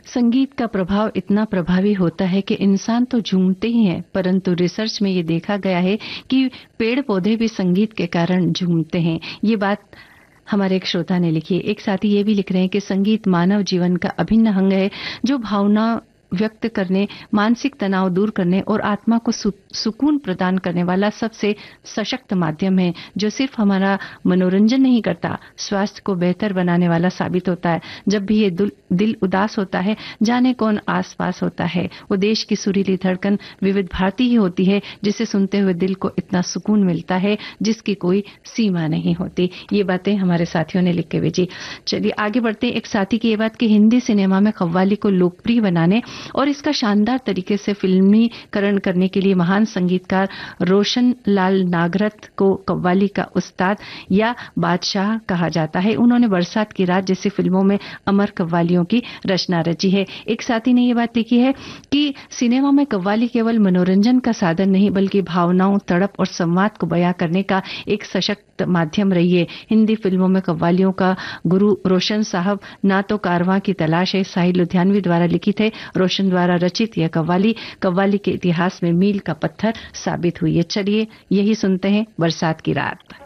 संगीत का प्रभाव इतना प्रभावी होता है कि इंसान तो झूमते ही हैं, परंतु रिसर्च में ये देखा गया है कि पेड़ पौधे भी संगीत के कारण झूमते हैं। ये बात हमारे एक श्रोता ने लिखी है। एक साथी ये भी लिख रहे हैं कि संगीत मानव जीवन का अभिन्न अंग है, जो भावना व्यक्त करने, मानसिक तनाव दूर करने और आत्मा को सुकून प्रदान करने वाला सबसे सशक्त माध्यम है, जो सिर्फ हमारा मनोरंजन नहीं करता, स्वास्थ्य को बेहतर बनाने वाला साबित होता है। जब भी ये दिल उदास होता है, जाने कौन आसपास होता है, वो देश की सुरीली धड़कन विविध भारती ही होती है, जिसे सुनते हुए दिल को इतना सुकून मिलता है जिसकी कोई सीमा नहीं होती। ये बातें हमारे साथियों ने लिख के भेजी। चलिए आगे बढ़ते हैं। एक साथी की ये बात कि हिंदी सिनेमा में कव्वाली को लोकप्रिय बनाने और इसका शानदार तरीके से फिल्मीकरण करने के लिए महान संगीतकार रोशन लाल नागरथ को कव्वाली का उस्ताद या बादशाह कहा जाता है। उन्होंने बरसात की रात जैसी फिल्मों में अमर कव्वालियों की रचना रची है। एक साथी ने ये बात लिखी है कि सिनेमा में कव्वाली केवल मनोरंजन का साधन नहीं, बल्कि भावनाओं, तड़प और संवाद को बयां करने का एक सशक्त माध्यम रही है। हिंदी फिल्मों में कव्वालियों का गुरु रोशन साहब ना तो कारवां की तलाश है साहिल लुधियानवी द्वारा लिखित है। रोशन द्वारा रचित यह कव्वाली के इतिहास में मील का पत्थर साबित हुई है। चलिए यही सुनते हैं बरसात की रात।